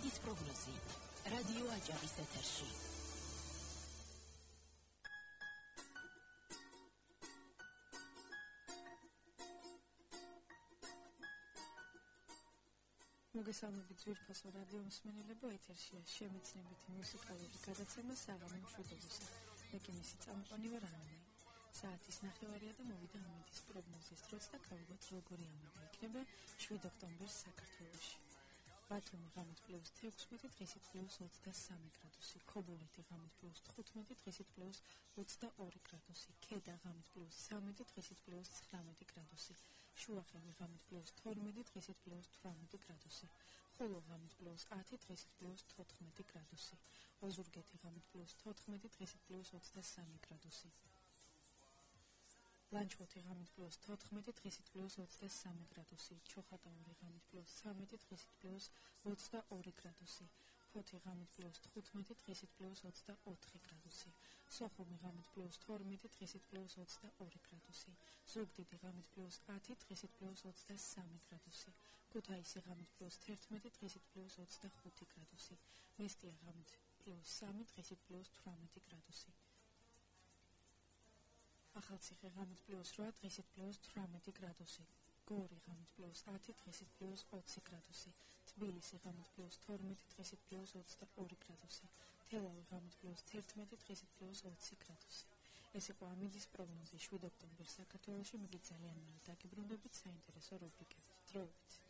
ამიდის პროგნოზი რადიო აჭარის ეთერში. მოგესალმებით ძვირფასო რადიო მსმენელებო, ეთერშია შემეცნებითი მუსიკალური გადაცემა საღამო მშვიდობისა. მეკინისი წამყვანი ვარ ანანე. საათის 9:30 და მოვიდა ამიდის პროგნოზის დროს და გავიგოთ როგორი ამბავი იქნება 7 ოქტომბერს საქართველოში. ბათუმი ღამით +16, დღისით +23 გრადუსი, ქობულეთი ღამით +15, დღისით +22 გრადუსი, ქედა ღამით +13, დღისით +19 გრადუსი, შუახევი ღამით +12, დღისით +18 გრადუსი, ხოლო ღამით +10, დღისით +14 გრადუსი, ოზურგეთი ღამით +14, დღისით +23 გრადუსი. ლანჩხუთი ღამით +14, დღისით +23 გრადუსი, ჩოხატაური ღამით +13, დღისით +22 გრადუსი, ფოთი ღამით +15, დღისით +24 გრადუსი, სოხუმი ღამით +12, დღისით +22 გრადუსი, ზუგდიდი ღამით +10, დღისით +23 გრადუსი, ქუთაისი ღამით +11, დღისით +25 გრადუსი, მესტია ღამით +3, დღისით +18 გრადუსი. ახალციხე ღამით +8, დღისით +18 გრადუსი, გორი ღამით +10, დღისით +20 გრადუსი, თბილისი ღამით +12, დღისით +22 გრადუსი, თელავი ღამით +11, დღისით +20 გრადუსი. ეს იყო ამიდის პროგნოზი 7 ოქტომბერს საქართველოში. მიგი ძალიან დაგიბრუნდებით საინტერესო რუბრიკებით. დროებით.